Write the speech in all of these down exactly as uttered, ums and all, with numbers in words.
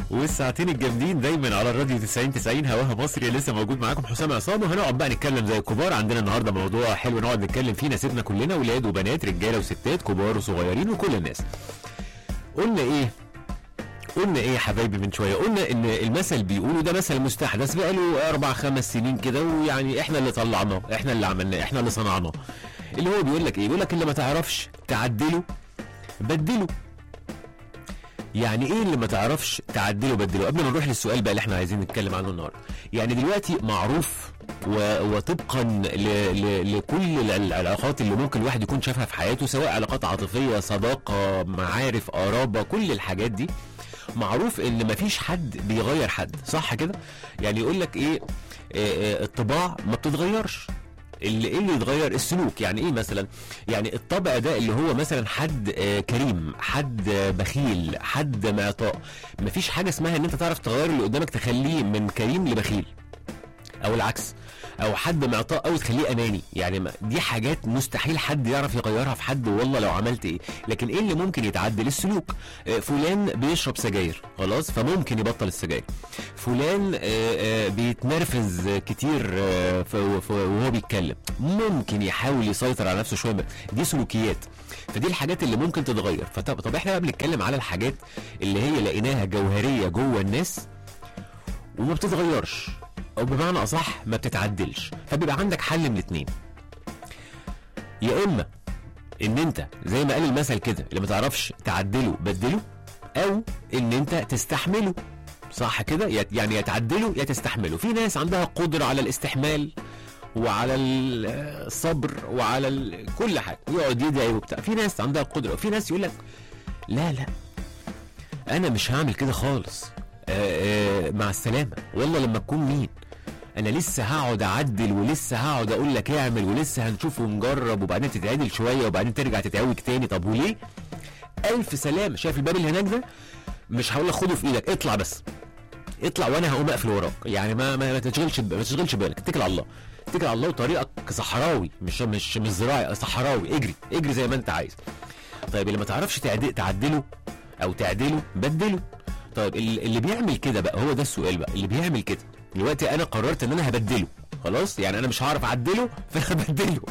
والساعتين الجامدين دايما على الراديو تسعين تسعين هواها مصري. لسه موجود معاكم حسام عصام، وهنقعد بقى نتكلم زي الكبار. عندنا النهارده موضوع حلو نقعد نتكلم فيه، ناسبنا كلنا، ولاد وبنات، رجاله وستات، كبار وصغيرين، وكل الناس. قلنا ايه؟ قلنا ايه يا حبايبي من شويه؟ قلنا ان المثل بيقولوا ده مثل مستحدث بقاله اربع خمس سنين كده، ويعني احنا اللي طلعناه، احنا اللي عملناه، احنا اللي صنعناه. اللي هو بيقول لك ايه؟ بيقول لك اللي ما تعرفش تعدله بدله. يعني ايه اللي ما تعرفش تعدله بدله؟ قبل ما نروح للسؤال بقى اللي احنا عايزين نتكلم عنه النهارده، يعني دلوقتي معروف و... وطبقا ل... ل... لكل العلاقات اللي ممكن الواحد يكون شافها في حياته، سواء علاقات عاطفيه، صداقه، معارف، قرابه، كل الحاجات دي، معروف ان مفيش حد بيغير حد، صح كده؟ يعني يقول لك ايه؟ آه الطباع ما بتتغيرش، اللي ايه اللي يتغير؟ السلوك. يعني ايه مثلا؟ يعني الطبع ده اللي هو مثلا حد آه كريم، حد آه بخيل، حد معطاء، مفيش حاجه اسمها ان انت تعرف تغير اللي قدامك تخليه من كريم لبخيل، او العكس، او حد معطاء او تخليه اناني. يعني دي حاجات مستحيل حد يعرف يغيرها في حد، والله لو عملت ايه. لكن ايه اللي ممكن يتعدل؟ السلوك. آه فلان بيشرب سجاير، خلاص، فممكن يبطل السجاير. فلان آه آه بيتنرفز كتير آه وهو بيتكلم، ممكن يحاول يسيطر على نفسه شويه. دي سلوكيات، فدي الحاجات اللي ممكن تتغير. فطب طب احنا بقى بنتكلم على الحاجات اللي هي لقيناها جوهريه جوه الناس وما بتتغيرش، او بمعنى اصح ما بتتعدلش. فبيبقى عندك حل من اتنين، يا اما ان انت زي ما قال المثل كده اللي ما تعرفش تعدله بدله، او ان انت تستحمله، صح كده؟ يعني يا تعدله يا تستحمله. في ناس عندها قدره على الاستحمال وعلى الصبر وعلى ال... كل حاجه، يقعد يدعي وبتاع. في ناس عندها قدره، وفي ناس يقول لك لا لا انا مش هعمل كده خالص، آآ آآ مع السلامه، والله لما تكون مين، انا لسه هقعد اعدل، ولسه هقعد اقول لك اعمل، ولسه هنشوف ونجرب، وبعدين تتعدل شويه، وبعدين ترجع تتعوج تاني. طب وليه؟ الف سلامه. شايف الباب اللي هناك ده؟ مش هقول لك خده في ايدك، اطلع بس، اطلع وانا هقوم اقفل وراك. يعني ما ما, ما تشغلش ما تشغلش بالك، اتكل على الله، اتكل على الله. وطريقك صحراوي، مش مش مش زراعي، صحراوي، اجري اجري زي ما انت عايز. طيب اللي ما تعرفش تعدل تعدله او تعدله بدله. طيب اللي بيعمل كده بقى، هو ده السؤال بقى، اللي بيعمل كده دلوقتي انا قررت ان انا هبدله، خلاص، يعني انا مش هعرف اعدله فانا هبدله.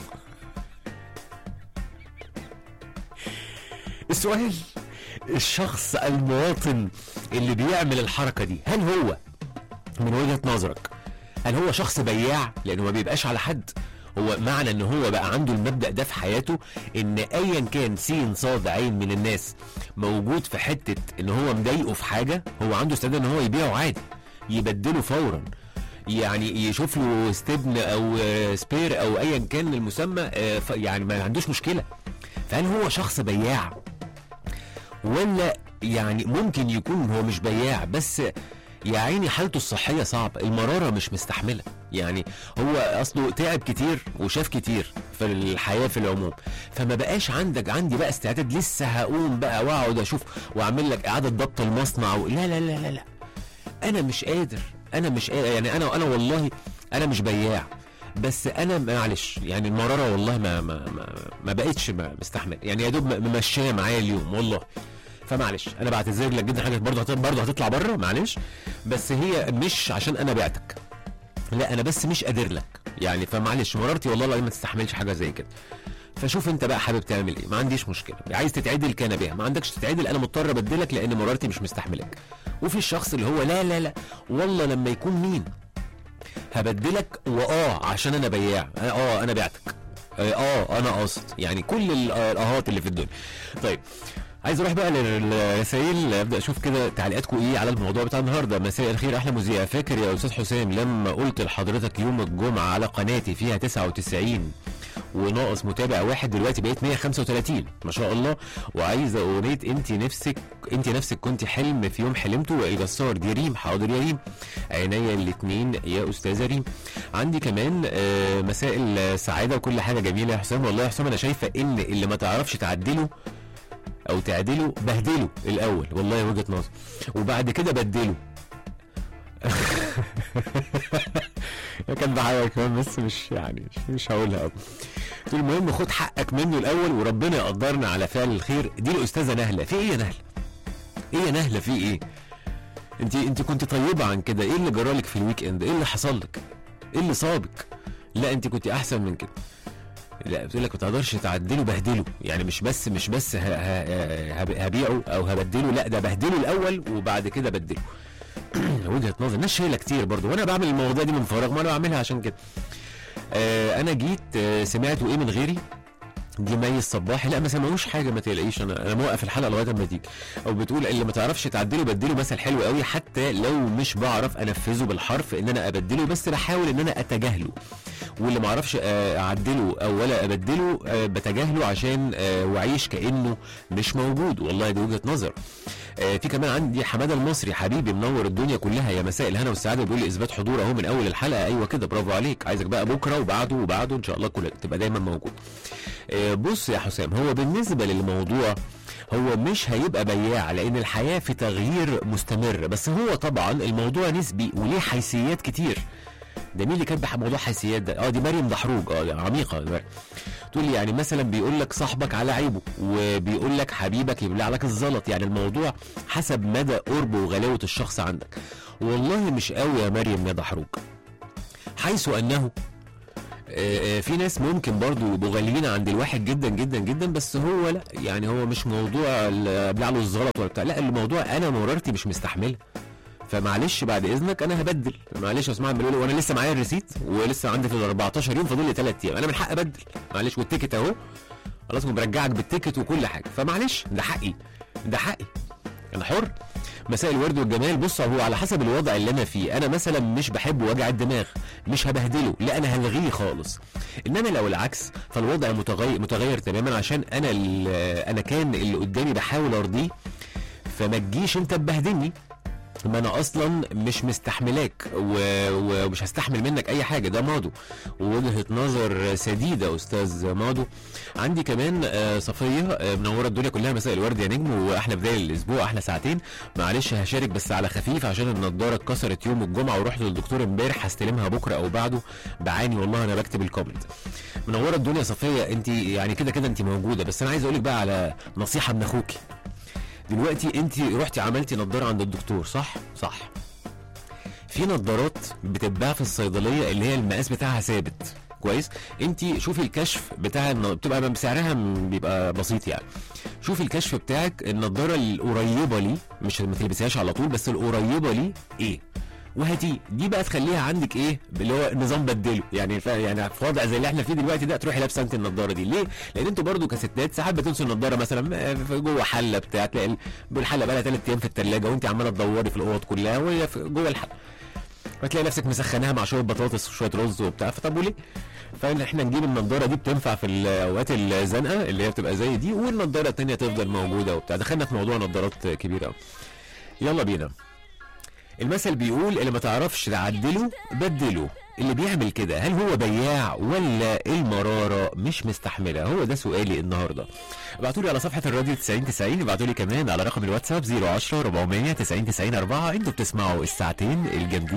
السؤال، الشخص المواطن اللي بيعمل الحركه دي، هل هو من وجهه نظرك هل هو شخص بياع؟ لانه ما بيبقاش على حد. هو معنى ان هو بقى عنده المبدأ ده في حياته، ان ايا كان سين صاد عين من الناس موجود في حته ان هو مضايقه في حاجه، هو عنده استعداد ان هو يبيعه عادي، يبدله فورا، يعني يشوف له استبن او سبير او ايا كان المسمى، يعني ما عندوش مشكله. فهل هو شخص بياع، ولا يعني ممكن يكون هو مش بياع بس يا عيني حالته الصحيه صعبه، المراره مش مستحمله، يعني هو اصله تعب كتير وشاف كتير في الحياه في العموم، فما بقاش عندك عندي بقى استعداد لسه هقوم بقى واقعد اشوف واعمل لك اعاده ضبط المصنع و... لا لا لا لا لا انا مش قادر، انا مش قادر. يعني انا انا والله انا مش بياع، بس انا معلش يعني المراره والله ما ما ما, ما بقتش مستحمل، يعني يا دوب ممشيه معايا اليوم والله. فمعلش انا بعتذر لك جدا، حاجه برضه برضه هتطلع بره، معلش، بس هي مش عشان انا بعتك، لا انا بس مش قادر لك يعني. فمعلش مرارتي والله لا ما تستحملش حاجه زي كده. فشوف انت بقى حابب تعمل ايه، ما عنديش مشكله. عايز تتعدل كان بيها، ما عندكش تتعدل انا مضطر ابدلك لان مرارتي مش مستحملك. وفي الشخص اللي هو لا لا لا والله لما يكون مين هبدلك، واه عشان انا بياع، اه انا بعتك، اه انا قاصد، يعني كل الاهات اللي في الدنيا. طيب عايز اروح بقى للرسائل، ابدا اشوف كده تعليقاتكم ايه على الموضوع بتاع النهارده. مساء الخير احلى مذيع، فاكر يا استاذ حسام لما قلت لحضرتك يوم الجمعه على قناتي فيها تسعة وتسعين وناقص متابع واحد، دلوقتي بقيت مية وخمسة وتلاتين ما شاء الله، وعايزه اغنيه انت نفسك انت نفسك كنت حلم في يوم حلمته الجسار دي ريم. حاضر يا ريم، عينيا الاثنين يا استاذه ريم. عندي كمان آه مساء السعاده وكل حاجه جميله يا حسام. والله يا حسام انا شايفه ان اللي ما تعرفش تعدله او تعدله بهدله الاول، والله وجهه نظر، وبعد كده بدله. كان بحاجه كمان بس مش يعني مش, مش هقولها قوي. المهم خد حقك منه الاول وربنا يقدرنا على فعل الخير. دي الاستاذه نهله. في ايه يا نهله؟ ايه يا نهله في ايه؟ انت انت كنت طيبه عن كده، ايه اللي جرالك في الويك اند؟ ايه اللي حصل لك؟ ايه اللي صابك؟ لا انت كنت احسن من كده. لا بتقول لك ما تقدرش تعدله، بهدله. يعني مش بس مش بس ه- ه- ه- هبيعه او هبدله، لا ده بهدله الاول وبعد كده بدله. وجهه نظر ناس شايله كتير برضو، وانا بعمل المواضيع دي من فراغ، ما انا بعملها عشان كده. آه انا جيت آه سمعتوا ايه من غيري؟ دي مي الصباحي. لا ما سمعوش حاجه ما تقلقيش، انا انا موقف الحلقه لغايه اما تيجي. او بتقول اللي ما تعرفش تعدله بدله، مثل حلو قوي، حتى لو مش بعرف انفذه بالحرف ان انا ابدله، بس بحاول ان انا اتجاهله. واللي ما اعرفش آه، اعدله او ولا ابدله آه، بتجاهله عشان آه، واعيش كانه مش موجود. والله دي وجهه نظر. آه، في كمان عندي حماده المصري، حبيبي منور الدنيا كلها، يا مساء الهنا والسعاده، بيقول لي اثبات حضور اهو من اول الحلقه. ايوه كده، برافو عليك، عايزك بقى بكره وبعده وبعده ان شاء الله كلك تبقى دايما موجود. آه، بص يا حسام، هو بالنسبه للموضوع هو مش هيبقى بياع، لان الحياه في تغيير مستمر، بس هو طبعا الموضوع نسبي وليه حيثيات كتير. ده مين اللي كاتب موضوع حيثيات ده؟ اه دي مريم دحروج، اه عميقه مريم. تقول لي يعني مثلا بيقول لك صاحبك على عيبه، وبيقول لك حبيبك يبلع لك الزلط، يعني الموضوع حسب مدى قربه وغلاوه الشخص عندك. والله مش قوي يا مريم يا دحروج، حيث انه آه، آه، في ناس ممكن برضو يبقوا غاليين عند الواحد جدا جدا جدا، بس هو لا، يعني هو مش موضوع ابلع له الزلط ولا بتاع، لا الموضوع انا مرارتي مش مستحملها، فمعلش بعد اذنك انا هبدل. معلش يا اسماعيل بيقول وانا لسه معايا الريسيت ولسه عندي في ال اربعتاشر يوم فاضل لي ثلاث ايام، انا من حق ابدل، معلش والتيكت اهو خلاص برجعك بالتيكت وكل حاجه، فمعلش ده حقي، ده حقي، انا حر. مساء الورد والجمال. بص هو على حسب الوضع اللي انا فيه، انا مثلا مش بحب وجع الدماغ، مش هبهدله، لا انا هلغيه خالص. انما لو العكس فالوضع متغير متغير تماما، عشان انا انا كان اللي قدامي بحاول ارضيه، فما تجيش انت تبهدلني، ما انا اصلا مش مستحملاك و- ومش هستحمل منك اي حاجه. ده ماضو، ووجهه نظر سديده استاذ ماضو. عندي كمان آه، صفيه آه، منوره الدنيا كلها، مساء الورد يا نجم، واحلى بدايه للاسبوع، احلى ساعتين. معلش هشارك بس على خفيف عشان النضاره اتكسرت يوم الجمعه ورحت للدكتور امبارح، هستلمها بكره او بعده، بعاني والله انا بكتب الكومنت. منوره الدنيا صفيه، انت يعني كده كده انت موجوده، بس انا عايز اقول لك بقى على نصيحه من اخوكي. دلوقتي انت رحتي عملتي نضاره عند الدكتور، صح؟ صح. في نضارات بتتباع في الصيدليه اللي هي المقاس بتاعها ثابت، كويس؟ انت شوفي الكشف بتاع الن- بتبقى بسعرها م- بيبقى بسيط يعني. شوفي الكشف بتاعك، النضاره القريبه لي، مش ما تلبسيهاش على طول، بس القريبه لي ايه؟ وهاتي دي بقى تخليها عندك ايه اللي هو نظام بدله، يعني ف... يعني في وضع زي اللي احنا فيه دلوقتي ده تروحي لابسه انت النضاره دي ليه؟ لان انتوا برضو كستات ساعات بتنسوا النضاره مثلا في جوه حله بتاع، تلاقي الحله بقى لها ثلاث ايام في الثلاجه وانت عماله تدوري في الاوض كلها وهي في- جوه الحله، فتلاقي نفسك مسخناها مع شويه بطاطس وشويه رز وبتاع، فطب وليه؟ فاحنا نجيب النضاره دي، بتنفع في الاوقات الزنقه اللي هي بتبقى زي دي، والنضاره الثانيه تفضل موجوده وبتاع. دخلنا في موضوع نضارات كبيره قوي. يلا بينا. المثل بيقول اللي ما تعرفش تعدله بدله. اللي بيعمل كده هل هو بياع ولا المرارة مش مستحملة؟ هو ده سؤالي النهاردة. ابعتوا لي على صفحة الراديو تسعين تسعين، ابعتوا لي كمان على رقم الواتساب صفر عشرة أربعمية تسعين تسعين أربعة. انتوا بتسمعوا الساعتين الجامدين